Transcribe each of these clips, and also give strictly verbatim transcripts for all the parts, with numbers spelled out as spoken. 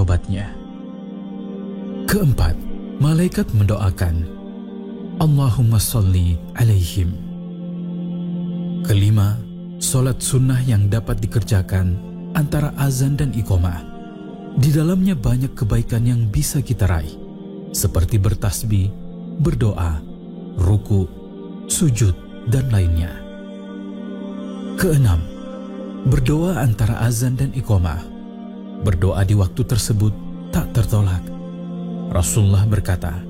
tobatnya. Keempat, malaikat mendoakan, Allahumma sholli alaihim. Kelima, solat sunnah yang dapat dikerjakan antara azan dan iqamah. Di dalamnya banyak kebaikan yang bisa kita raih, seperti bertasbih, berdoa, ruku, sujud, dan lainnya. Keenam, berdoa antara azan dan iqamah. Berdoa di waktu tersebut tak tertolak. Rasulullah berkata,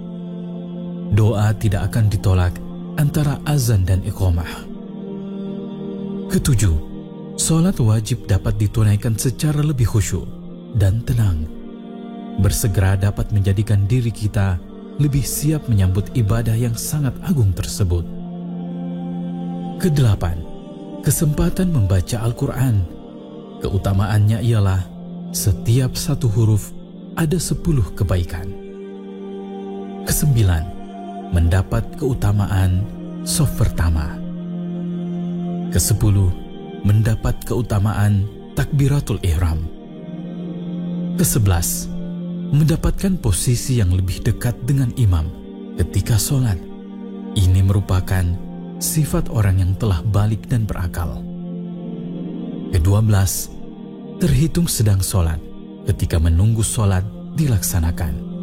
doa tidak akan ditolak antara azan dan iqamah. Ketujuh, solat wajib dapat ditunaikan secara lebih khusyuk dan tenang. Bersegera dapat menjadikan diri kita lebih siap menyambut ibadah yang sangat agung tersebut. Kedelapan, kesempatan membaca Al-Quran. Keutamaannya ialah setiap satu huruf ada sepuluh kebaikan. Kesembilan, mendapat keutamaan shaf pertama. Kesepuluh, mendapat keutamaan takbiratul ihram. Kesebelas, mendapatkan posisi yang lebih dekat dengan imam ketika sholat. Ini merupakan sifat orang yang telah balik dan berakal. Kedua belas, terhitung sedang sholat ketika menunggu sholat dilaksanakan.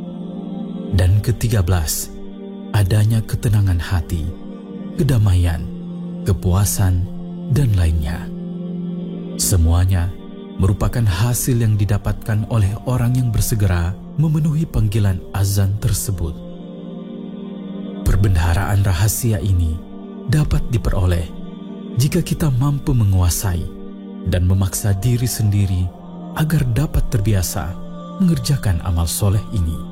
Dan ketiga belas, adanya ketenangan hati, kedamaian, kepuasan, dan lainnya. Semuanya merupakan hasil yang didapatkan oleh orang yang bersegera memenuhi panggilan azan tersebut. Perbendaharaan rahasia ini dapat diperoleh jika kita mampu menguasai dan memaksa diri sendiri agar dapat terbiasa mengerjakan amal soleh ini.